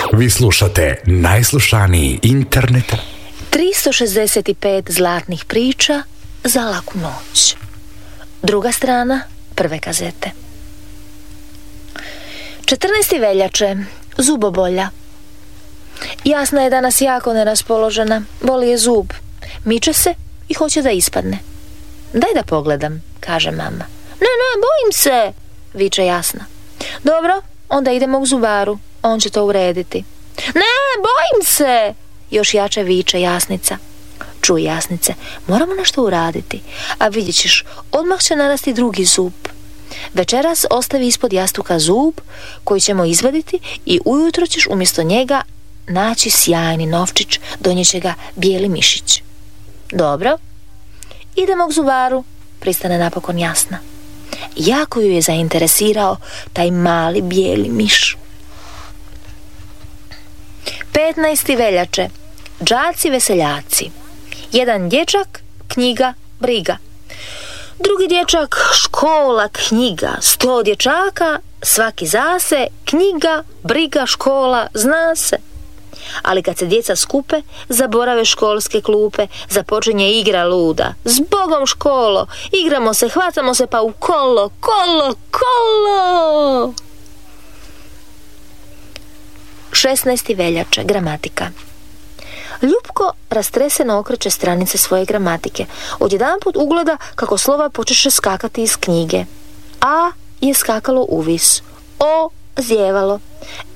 Vi slušate najslušaniji internet 365 zlatnih priča za laku noć. Druga strana prve kazete. 14. veljače, zubobolja. Jasna je danas jako neraspoložena, boli je zub, miče se i hoće da ispadne. Daj da pogledam, kaže mama. Ne, bojim se, viče Jasna. Dobro, onda idemo k zubaru, on će to urediti. Ne, bojim se, još jače viče Jasnica. Čuj, Jasnice, moramo nešto uraditi, a vidjet ćeš, odmah će narasti drugi zub. Večeras ostavi ispod jastuka zub koji ćemo izvaditi i ujutro ćeš umjesto njega naći sjajni novčić, donijeće ga bijeli mišić. Dobro, idemo k zubaru, pristane napokon Jasna. Jako ju je zainteresirao taj mali bijeli miš. 15. veljače, đaci veseljaci. Jedan dječak, knjiga, briga. Drugi dječak, škola, knjiga. 100 dječaka, svaki zase, knjiga, briga, škola, zna se. Ali kad se djeca skupe, zaborave školske klupe, započinje igra luda. Zbogom školo, igramo se, hvatamo se pa u kolo, kolo, kolo. 16. veljače, gramatika. Ljupko rastreseno okreće stranice svoje gramatike. Odjedanput ugleda kako slova počeše skakati iz knjige. A je skakalo uvis, O zjevalo,